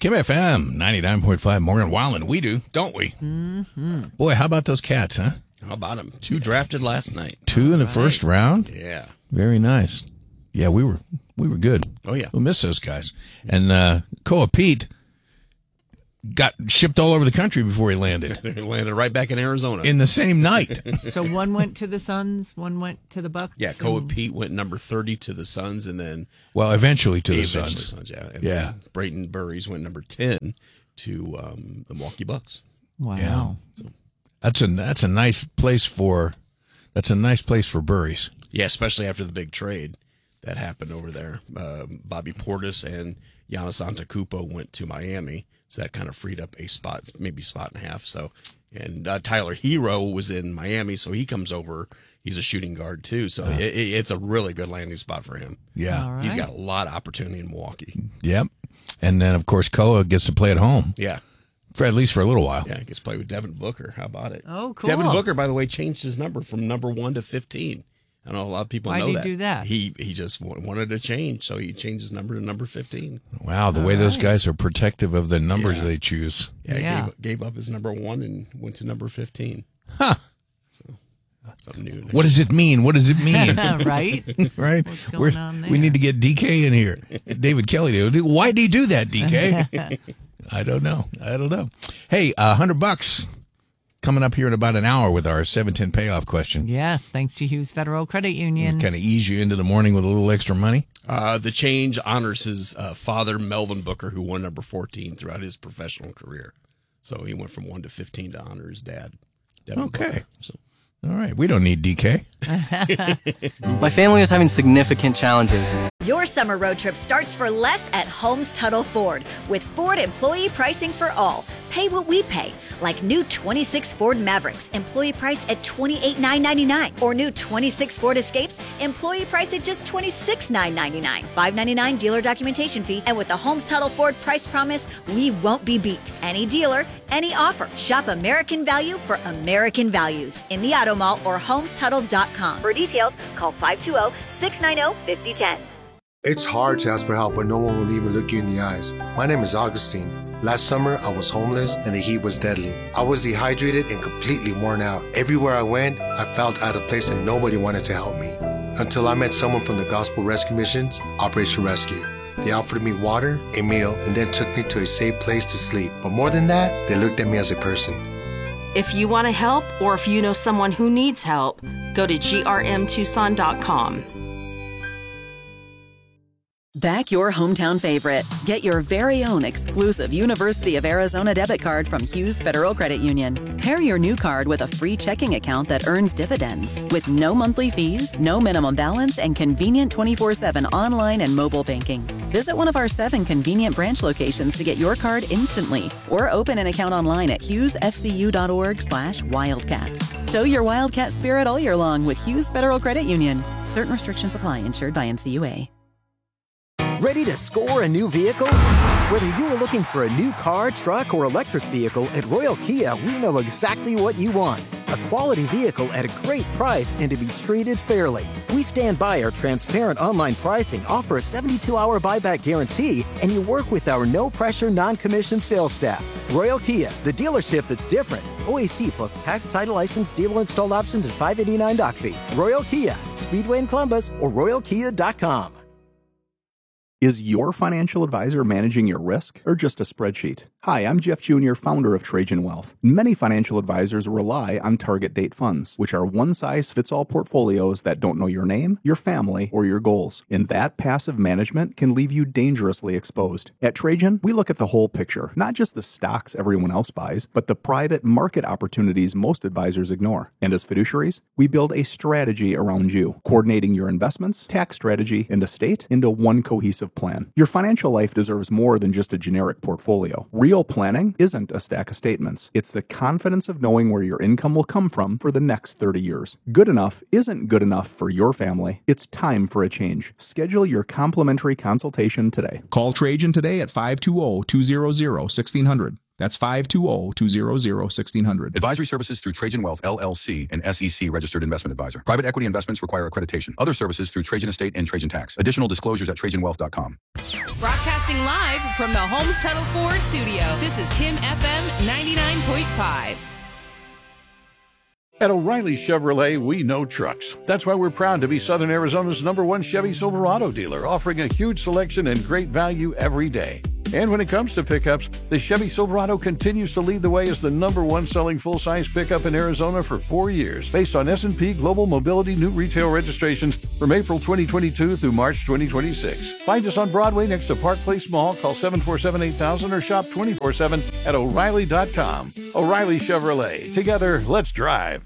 Kim FM 99.5 Morgan Wallen. We do, don't we? Mm-hmm. Boy, how about those cats, huh? How about them? 2 drafted last night. 2 in the first round? Yeah. Very nice. Yeah, we were good. Oh, yeah. We miss those guys. And Koa Pete got shipped all over the country before he landed. He landed right back in Arizona. In the same night. So one went to the Suns, one went to the Bucks. Yeah, Koa Pete went number 30 to the Suns, and then... Well, eventually to the eventually Suns. Yeah. And Yeah. then Brayton Burries went number 10 to the Milwaukee Bucks. Wow. Yeah. So, that's a nice place for Burries. Yeah, especially after the big trade that happened over there. Bobby Portis and Giannis Antetokounmpo went to Miami, so that kind of freed up a spot, maybe spot and a half. So, and Tyler Hero was in Miami, so he comes over. He's a shooting guard too, so it's a really good landing spot for him. Yeah, right. He's got a lot of opportunity in Milwaukee. Yep. And then of course Koa gets to play at home. Yeah. For at least for a little while. Yeah, he gets to play with Devin Booker. How about it? Oh, cool. Devin Booker, by the way, changed his number from number 1 to 15. I know a lot of people know that. Why did he do that? He just wanted to change, so he changed his number to number 15. Wow, the way those guys are protective of the numbers they choose. Yeah, he gave up his number 1 and went to number 15. Huh. So, something new. What does it mean? What does it mean? Right? Right? What's going on there? We need to get DK in here. David Kelly did. Why did he do that, DK? I don't know. Hey, $100 coming up here in about an hour with our 710 payoff question. Yes, thanks to Hughes Federal Credit Union. Kind of ease you into the morning with a little extra money. The change honors his father, Melvin Booker, who won number 14 throughout his professional career. So he went from 1 to 15 to honor his dad, Devin Booker. So. All right. We don't need DK. My family is having significant challenges. Your summer road trip starts for less at Holmes Tuttle Ford. With Ford employee pricing for all. Pay what we pay. Like new 26 Ford Mavericks, employee priced at $28,999. Or new 26 Ford Escapes, employee priced at just $26,999. $599 dealer documentation fee. And with the Holmes Tuttle Ford price promise, we won't be beat. Any dealer, any offer. Shop American Value for American values. In the Auto Mall or HolmesTuttle.com. For details, call 520-690-5010. It's hard to ask for help when no one will even look you in the eyes. My name is Augustine. Last summer, I was homeless and the heat was deadly. I was dehydrated and completely worn out. Everywhere I went, I felt out of place and nobody wanted to help me. Until I met someone from the Gospel Rescue Missions, Operation Rescue. They offered me water, a meal, and then took me to a safe place to sleep. But more than that, they looked at me as a person. If you want to help or if you know someone who needs help, go to grmtucson.com. Back your hometown favorite. Get your very own exclusive University of Arizona debit card from Hughes Federal Credit Union. Pair your new card with a free checking account that earns dividends. With no monthly fees, no minimum balance, and convenient 24/7 online and mobile banking. Visit one of our 7 convenient branch locations to get your card instantly. Or open an account online at hughesfcu.org/wildcats. Show your Wildcat spirit all year long with Hughes Federal Credit Union. Certain restrictions apply. Insured by NCUA. Ready to score a new vehicle? Whether you are looking for a new car, truck, or electric vehicle, at Royal Kia, we know exactly what you want. A quality vehicle at a great price and to be treated fairly. We stand by our transparent online pricing, offer a 72-hour buyback guarantee, and you work with our no-pressure, non-commissioned sales staff. Royal Kia, the dealership that's different. OAC plus tax, title, license, dealer installed options, and $589 doc fee. Royal Kia, Speedway in Columbus, or royalkia.com. Is your financial advisor managing your risk or just a spreadsheet? Hi, I'm Jeff Jr., founder of Trajan Wealth. Many financial advisors rely on target date funds, which are one-size-fits-all portfolios that don't know your name, your family, or your goals. And that passive management can leave you dangerously exposed. At Trajan, we look at the whole picture, not just the stocks everyone else buys, but the private market opportunities most advisors ignore. And as fiduciaries, we build a strategy around you, coordinating your investments, tax strategy, and estate into one cohesive plan. Your financial life deserves more than just a generic portfolio. Real planning isn't a stack of statements. It's the confidence of knowing where your income will come from for the next 30 years. Good enough isn't good enough for your family. It's time for a change. Schedule your complimentary consultation today. Call Trajan today at 520-200-1600. That's 520-200-1600. Advisory services through Trajan Wealth, LLC, an SEC registered investment advisor. Private equity investments require accreditation. Other services through Trajan Estate and Trajan Tax. Additional disclosures at TrajanWealth.com. Broadcast Broadcasting live from the Holmes Tuttle Ford studio. This is Kim FM 99.5. At O'Reilly Chevrolet, we know trucks. That's why we're proud to be Southern Arizona's #1 Chevy Silverado dealer, offering a huge selection and great value every day. And when it comes to pickups, the Chevy Silverado continues to lead the way as the #1 selling full-size pickup in Arizona for 4 years, based on S&P Global Mobility new retail registrations from April 2022 through March 2026. Find us on Broadway next to Park Place Mall. Call 747-8000 or shop 24/7 at O'Reilly.com. O'Reilly Chevrolet. Together, let's drive.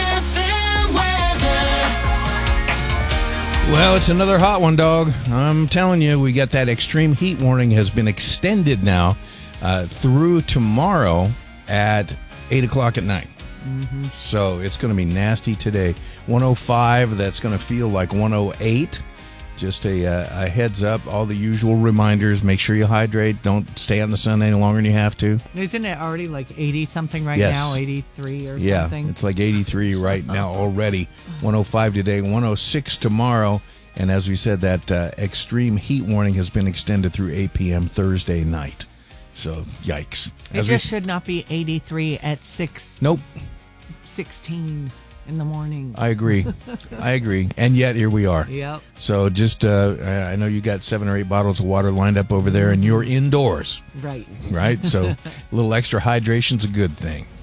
Well, it's another hot one, dog. I'm telling you, we got that extreme heat warning has been extended now through tomorrow at 8 o'clock at night. Mm-hmm. So it's going to be nasty today. 105, that's going to feel like 108. Just a heads up, all the usual reminders. Make sure you hydrate. Don't stay out in the sun any longer than you have to. Isn't it already like 80-something right Yes. now? 83 or Yeah, something? it's like 83 right now already. 105 today, 106 tomorrow. And as we said, that extreme heat warning has been extended through 8 p.m. Thursday night. So, yikes. It just should not be 83 at 6:16 in the morning. I agree. I agree. And yet, here we are. Yep. So just, I know you got 7 or 8 bottles of water lined up over there, and you're indoors. Right. Right? So a little extra hydration's a good thing.